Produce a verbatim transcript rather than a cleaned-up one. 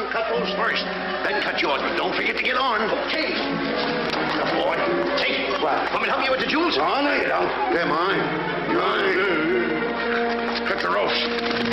cut those first. Then cut yours, but don't forget to get on. Okay. Come on. Take it. What? Come and help me with the jewels? Oh, no, you don't. They're mine. Mine. Cut the ropes.